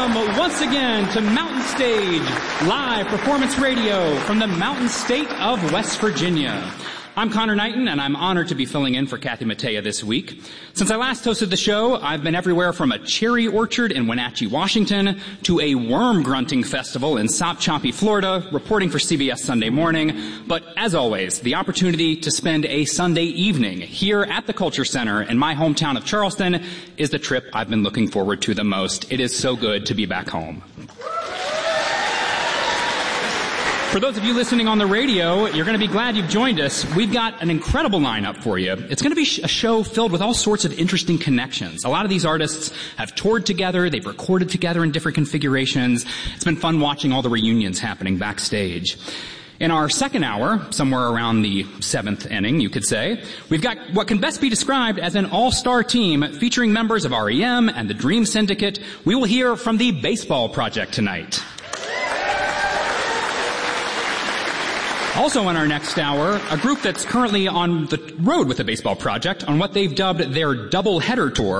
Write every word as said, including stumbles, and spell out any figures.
welcome once again to Mountain Stage, live performance radio from the Mountain State of West Virginia. I'm Connor Knighton, and I'm honored to be filling in for Kathy Mattea this week. Since I last hosted the show, I've been everywhere from a cherry orchard in Wenatchee, Washington, to a worm grunting festival in Sop Choppy, Florida, reporting for C B S Sunday Morning. But as always, the opportunity to spend a Sunday evening here at the Culture Center in my hometown of Charleston is the trip I've been looking forward to the most. It is so good to be back home. For those of you listening on the radio, you're going to be glad you've joined us. We've got an incredible lineup for you. It's going to be a show filled with all sorts of interesting connections. A lot of these artists have toured together. They've recorded together in different configurations. It's been fun watching all the reunions happening backstage. In our second hour, somewhere around the seventh inning, you could say, we've got what can best be described as an all-star team featuring members of R E M and the Dream Syndicate. We will hear from the Baseball Project tonight. Also in our next hour, a group that's currently on the road with the Baseball Project on what they've dubbed their double header tour.